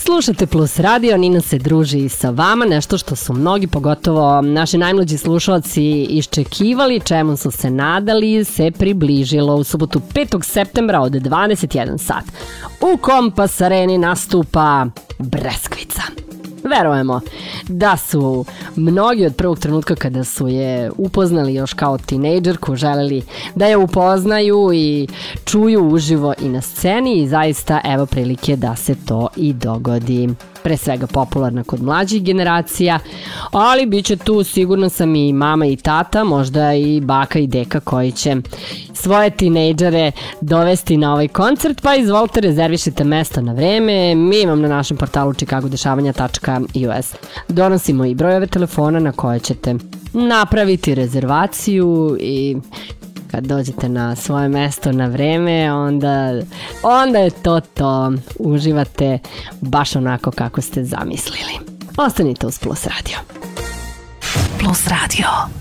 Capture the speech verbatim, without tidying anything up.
Slušate Plus Radio, Nina se druži sa vama, nešto što su mnogi, pogotovo naši najmlađi slušalci, iščekivali, čemu su se nadali, se približilo u subotu petog septembra od dvadeset jedan sat. U Kompas Areni nastupa Breskvica. Verujemo da su mnogi od prvog trenutka kada su je upoznali još kao tinejdžerku želeli da je upoznaju i čuju uživo i na sceni i zaista evo prilike da se to i dogodi. Pre svega popularna kod mlađih generacija, ali bit će tu sigurno sam i mama i tata, možda i baka i deka koji će svoje tinejdžere dovesti na ovaj koncert, pa izvolite rezervišite mesto na vreme, mi imam na našem portalu chicagodešavanja tačka u es. Donosimo i brojeve telefona na koje ćete napraviti rezervaciju i kad dođete na svoje mesto na vreme, onda, onda je to to. Uživate baš onako kako ste zamislili. Ostanite uz Plus Radio. Plus Radio.